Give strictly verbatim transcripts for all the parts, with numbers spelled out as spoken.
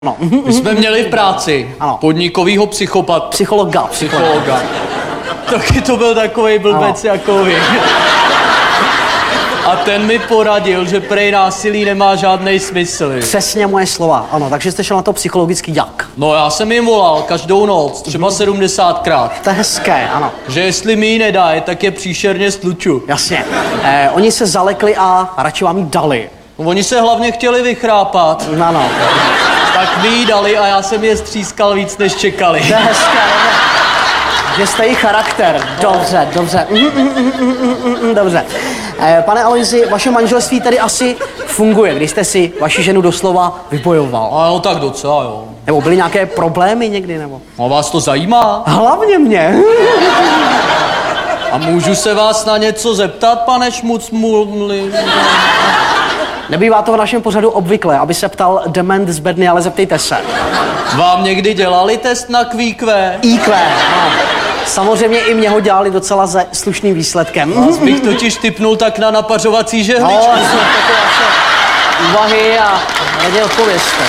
No. My jsme měli v práci ano. podnikovýho psychopat. Psychologa. Psychologa. Taky to byl takovej blbec ano. jako vy. A ten mi poradil, že prej násilí nemá žádnej smysl. Přesně moje slova, ano, takže jste šel na to psychologicky jak? No já jsem jim volal každou noc, třeba mm. sedmdesátkrát. To je hezké, ano. Že jestli mi ji nedají, tak je příšerně stluču. Jasně. Eh, oni se zalekli a radši vám ji dali. No, oni se hlavně chtěli vychrápat. Ano. Tak mi ji dali a já jsem je střískal víc, než čekali. To je hezké, že jste jí charakter. Dobře, dobře. Dobře. Eh, pane Aloisi, vaše manželství tedy asi funguje, když jste si vaši ženu doslova vybojoval. A no tak docela, jo. Nebo byly nějaké problémy někdy, nebo? A vás to zajímá? Hlavně mě. A můžu se vás na něco zeptat, pane Šmucmuli? Nebývá to v našem pořadu obvykle, aby se ptal dement z bedny, ale zeptejte se. Vám někdy dělali test na Q Q? I Q, no. Samozřejmě i mě ho dělali docela se slušným výsledkem. Vás bych totiž tipnul tak na napařovací žehličku. No, jsou takové vaše úvahy a raději odpovězte.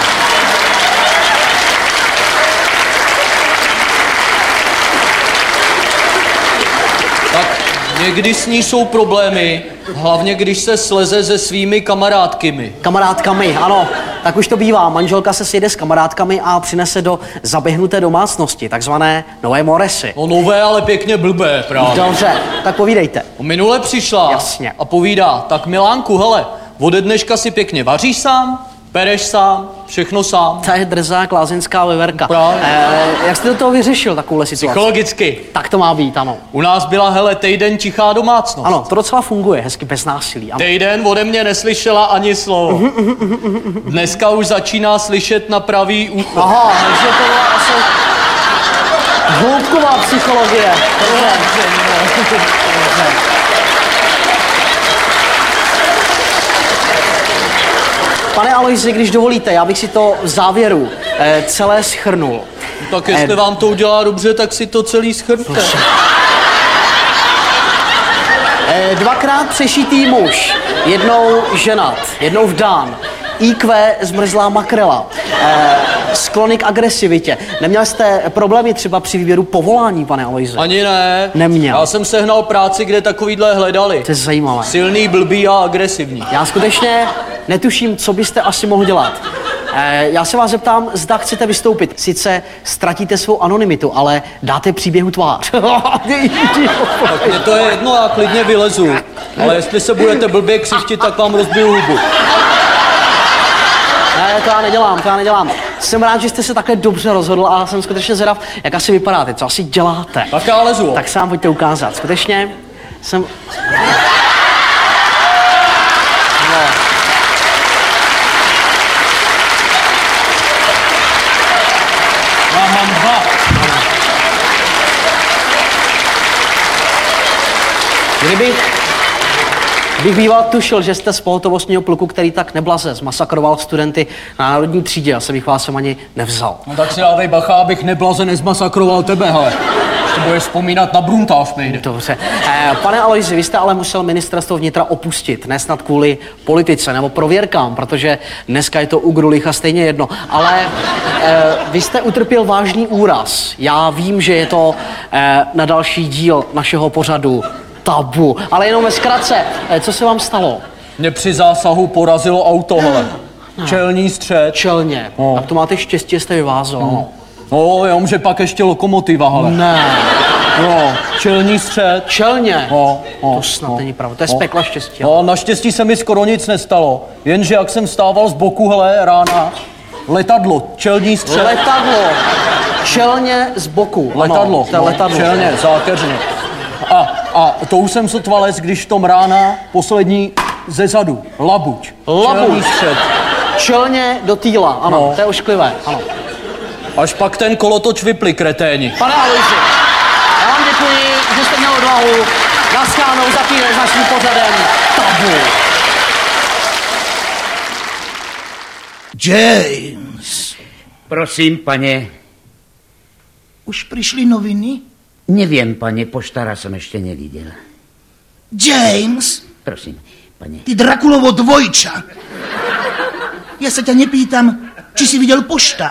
Tak někdy s ní jsou problémy, hlavně když se sleze se svými kamarádkymi. Kamarádkami, ano. Tak už to bývá. Manželka se sjede s kamarádkami a přinese do zaběhnuté domácnosti, takzvané nové moresy. No nové, ale pěkně blbé, právě. Dobře, tak povídejte. Minule přišla Jasně. a povídá, tak Milánku, hele, ode dneška si pěkně vaříš sám, pereš sám, všechno sám. To je drzá klázeňská veverka. Eh, jak jste do toho vyřešil, takovouhle situaci? Psychologicky. Tak to má být, ano. U nás byla, hele, týden tichá domácnost. Ano, to docela funguje, hezky bez násilí. Ano. Týden ode mě neslyšela ani slovo. Dneska už začíná slyšet na pravý ucho. Aha, takže to byla asi hloubková psychologie. Dobře. Dobře. Pane Aloisi, když dovolíte, já bych si to v závěru eh, celé shrnul. No, tak jestli eh, vám to udělá dobře, tak si to celý shrňte. Eh, dvakrát přešitý muž, jednou ženat, jednou vdán. I Q zmrzlá makrela, eh, sklony k agresivitě. Neměl jste problémy třeba při výběru povolání, pane Aloisi? Ani ne. Neměl. Já jsem sehnal práci, kde takovýhle hledali. To je zajímavé. Silný, blbý a agresivní. Já skutečně netuším, co byste asi mohl dělat. Eh, já se vás zeptám, zda chcete vystoupit. Sice ztratíte svou anonymitu, ale dáte příběhu tvář. Tak mě to je jedno, já klidně vylezu. Ale jestli se budete blbě křištit, tak vám rozbiju hubu. Ne, to já nedělám, to já nedělám. Jsem rád, že jste se takhle dobře rozhodl a jsem skutečně zvědav, jak asi vypadáte, co asi děláte. Tak já lezu. Tak se vám pojďte ukázat. Skutečně jsem... No. Já mám dva. Kdybych, bych býval tušil, že jste z pohotovostního pluku, který tak neblaze zmasakroval studenty na národní třídě, asi bych vás sem ani nevzal. No tak si dávej bacha, abych neblaze nezmasakroval tebe, hele. Ještě budeš vzpomínat na Bruntář, nejde. Dobře. Eh, pane Aloisi, vy jste ale musel ministerstvo vnitra opustit, ne snad kvůli politice nebo prověrkám, protože dneska je to u Grulicha stejně jedno, ale eh, vy jste utrpěl vážný úraz. Já vím, že je to eh, na další díl našeho pořadu Tabu, ale jenom ve zkratce, eh, co se vám stalo? Mě při zásahu porazilo auto, hele. Čelní střed. Čelně. No. Tak to máte štěstí, jste vyvázal. No. No, jenom, že pak ještě lokomotiva, hele. Ne. No, čelní střed. Čelně? No, no, To snad no, není pravda, to je no. z pekla štěstí. No, naštěstí se mi skoro nic nestalo. Jenže jak jsem stával z boku, hele, rána, letadlo, čelní střed. Letadlo. Čelně z boku. Letadlo, Ano, to je no, letadlo. čelně, zákeřně. A, a to už jsem sotva les, když v tom rána poslední ze zadu, labuť. Labuť. Čelní střed. Čelně do týla, ano, No. to je ošklivé, ano. Až pak ten kolotoč vypli, kreténi. Pane Aloisi, já vám děkuji, že jste měl odvahu naschánout za týden s naším pořadem Tabu. James. Prosím, pane. Už přišly noviny? Nevím, pane, poštara jsem ještě neviděl. James. Prosím, pane. Ty Drakulovo dvojča. Ja sa ťa nepýtam, Či jsi viděl pošta?